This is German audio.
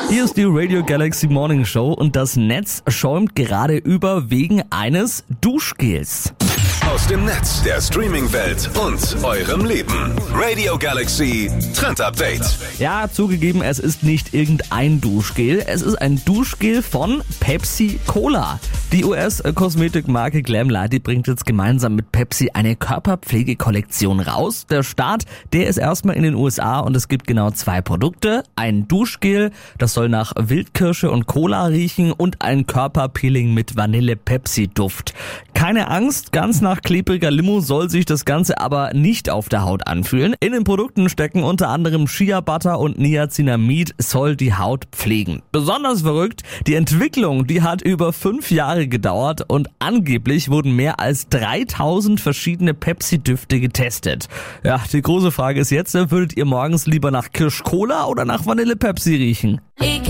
Hier ist die Radio Galaxy Morning Show und das Netz schäumt gerade über wegen eines Duschgels. Aus dem Netz, der Streaming-Welt und eurem Leben. Radio Galaxy Trend Update. Ja, zugegeben, es ist nicht irgendein Duschgel. Es ist ein Duschgel von Pepsi Cola. Die US-Kosmetikmarke Glamlite, die bringt jetzt gemeinsam mit Pepsi eine Körperpflegekollektion raus. Der Start, der ist erstmal in den USA und es gibt genau 2 Produkte. Ein Duschgel, das soll nach Wildkirsche und Cola riechen und ein Körperpeeling mit Vanille-Pepsi-Duft. Keine Angst, ganz nach klebriger Limo soll sich das Ganze aber nicht auf der Haut anfühlen. In den Produkten stecken unter anderem Shea Butter und Niacinamid, soll die Haut pflegen. Besonders verrückt, die Entwicklung, die hat über 5 Jahre gedauert und angeblich wurden mehr als 3000 verschiedene Pepsi-Düfte getestet. Ja, die große Frage ist jetzt, würdet ihr morgens lieber nach Kirsch-Cola oder nach Vanille-Pepsi riechen?